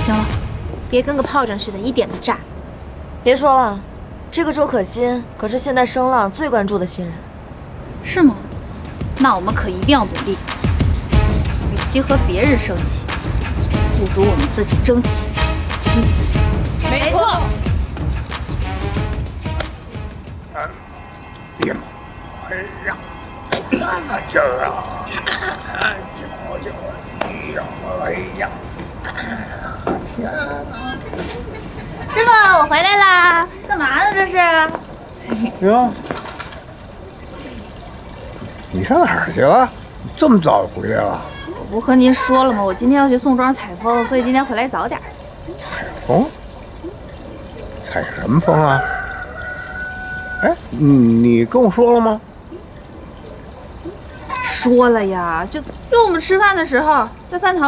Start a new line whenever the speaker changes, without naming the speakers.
行了，别跟个炮仗似的，一点都炸。
别说了，这个周可欣可是现在声浪最关注的新人。
是吗？那我们可一定要努力。与其和别人生气，不如我们自己争气。
没错。
哎呀，那个劲儿啊！哎呀！
师傅，我回来啦！干嘛呢？这是？
哟，你上哪儿去了？这么早就回来了？
我不和您说了吗？我今天要去宋庄采风，所以今天回来早点。
采风？采什么风啊？哎，你跟我说了吗？
说了呀，就我们吃饭的时候，在饭堂